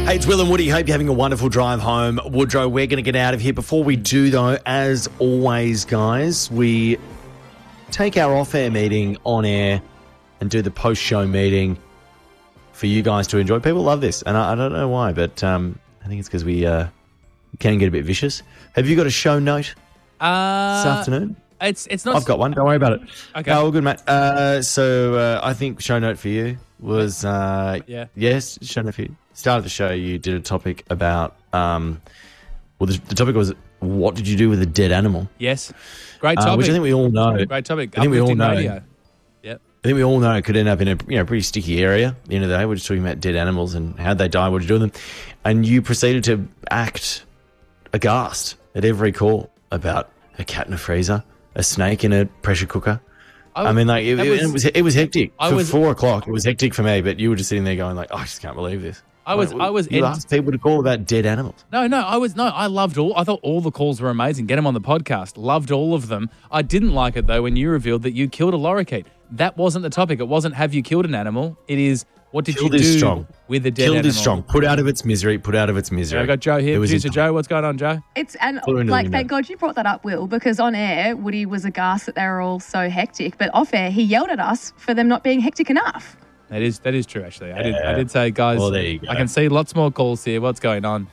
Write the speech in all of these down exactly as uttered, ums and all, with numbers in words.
Hey, it's Will and Woody. Hope you're having a wonderful drive home. Woodrow, we're going to get out of here. Before we do, though, as always, guys, we take our off-air meeting on air and do the post-show meeting for you guys to enjoy. People love this, and I, I don't know why, but um, I think it's because we uh, can get a bit vicious. Have you got a show note uh, this afternoon? It's it's not. I've got one. Don't worry about it. Okay. Oh, good, mate. Uh, so uh, I think show note for you was uh, Yeah. yes, show note for you. Start of the show, you did a topic about um, well, the, the topic was what did you do with a dead animal? Yes. Great Uh, topic. which I think we all know. Great topic. I think we all Uplifting know. radio. Yep. I think we all know it could end up in a you know pretty sticky area. At the end of the day, we're just talking about dead animals and how they die, what you do with them, and you proceeded to act aghast at every call about a cat in a freezer, a snake in a pressure cooker. I, I mean, like it, that it was- was it was hectic. I For was- four o'clock, it was hectic for me. But you were just sitting there going like, oh, I just can't believe this. I was- Like, I was You ent- asked people to call about dead animals. No, no, I was no, I loved all. I thought all the calls were amazing. Get them on the podcast. Loved all of them. I didn't like it though when you revealed that you killed a lorikeet. That wasn't the topic. It wasn't have you killed an animal. It is what did Killed you is do strong. with a dead Killed animal. is strong. Put out of its misery. Put out of its misery. I've got Joe here, It was producer in- Joe. What's going on, Joe? It's and Put her into the like window. thank God you brought that up, Will, because on air Woody was aghast that they were all so hectic, but off air he yelled at us for them not being hectic enough. That is that is true. Actually, I did I Yeah. did say, guys. Well, there you go. I can see lots more calls here. What's going on?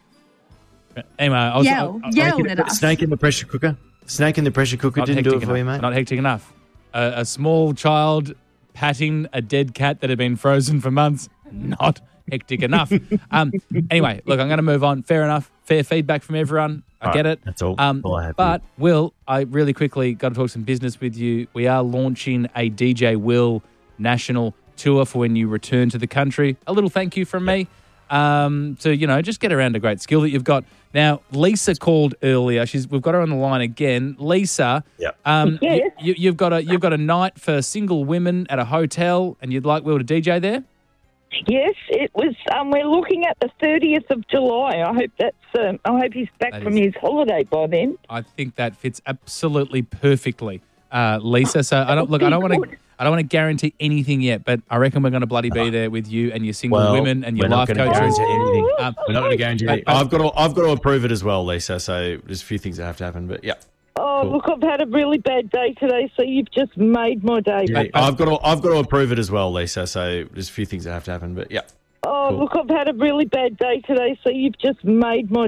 Anyway, I was Yell, I- I- yelled at us. Snake in the pressure cooker. Snake in the pressure cooker Not didn't do hectic it for you, enough. mate. Not hectic enough. A, a small child patting a dead cat that had been frozen for months. Not hectic enough. um, anyway, look, I'm going to move on. Fair enough. Fair feedback from everyone. I All get right, it. that's all- Um, all I have but Will, I really quickly got to talk some business with you. We are launching a D J Will national tour for when you return to the country. A little thank you from me. Um, to, you know, just get around a great skill that you've got. Now, Lisa called earlier. She's we've got her on the line again. Lisa, Yep. um, Yes. you, you've got a you've got a night for single women at a hotel, and you'd like Will to D J there. Yes, it was. Um, we're looking at the thirtieth of July. I hope that's. Um, I hope he's back That from is- his holiday by then. I think that fits absolutely perfectly, uh, Lisa. So I don't look. I don't want to. Good. I don't want to guarantee anything yet, but I reckon we're going to bloody be there with you and your single Well, women and your we're not life gonna coaches. guarantee anything. Um, We're not going to guarantee But- anything. but- I've got to, I've got to approve it as well, Lisa. So there's a few things that have to happen, but yeah. Oh, Cool. look, I've had a really bad day today, so you've just made my day. Yeah, but- I've got to, I've got to approve it as well, Lisa. So there's a few things that have to happen, but yeah. Oh, Cool. look, I've had a really bad day today, so you've just made my